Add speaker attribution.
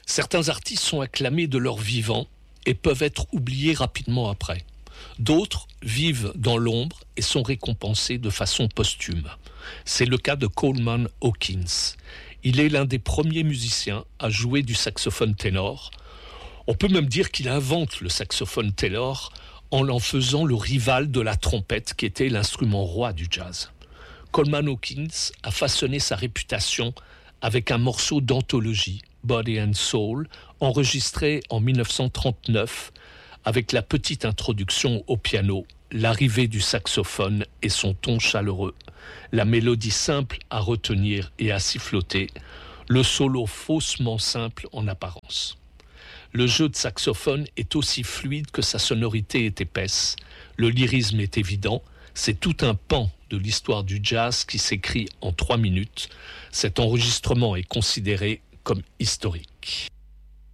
Speaker 1: Certains artistes sont acclamés de leur vivant et peuvent être oubliés rapidement après. D'autres vivent dans l'ombre et sont récompensés de façon posthume. C'est le cas de Coleman Hawkins. Il est l'un des premiers musiciens à jouer du saxophone ténor. On peut même dire qu'il invente le saxophone ténor en en faisant le rival de la trompette qui était l'instrument roi du jazz. Coleman Hawkins a façonné sa réputation avec un morceau d'anthologie, Body and Soul, enregistré en 1939 avec la petite introduction au piano, l'arrivée du saxophone et son ton chaleureux, la mélodie simple à retenir et à siffloter, le solo faussement simple en apparence. Le jeu de saxophone est aussi fluide que sa sonorité est épaisse, le lyrisme est évident, c'est tout un pan de l'histoire du jazz qui s'écrit en 3 minutes. Cet enregistrement est considéré comme historique.